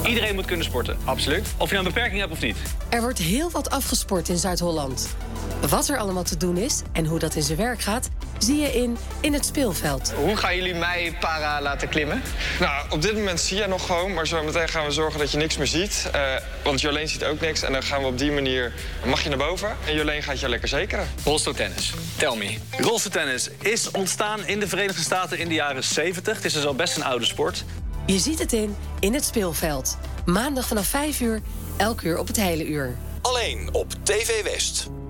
Iedereen moet kunnen sporten. Absoluut. Of je nou een beperking hebt of niet. Er wordt heel wat afgesport in Zuid-Holland. Wat er allemaal te doen is en hoe dat in zijn werk gaat, zie je in het speelveld. Hoe gaan jullie mij para laten klimmen? Nou, op dit moment zie je nog gewoon, maar zo meteen gaan we zorgen dat je niks meer ziet. Want Jolene ziet ook niks en dan gaan we op die manier, mag je naar boven en Jolene gaat je lekker zekeren. Rolstoeltennis. Tell me. Rolstoeltennis is ontstaan in de Verenigde Staten in de jaren 70. Het is dus al best een oude sport. Je ziet het in het speelveld. Maandag vanaf 5 uur, elk uur op het hele uur. Alleen op TV West.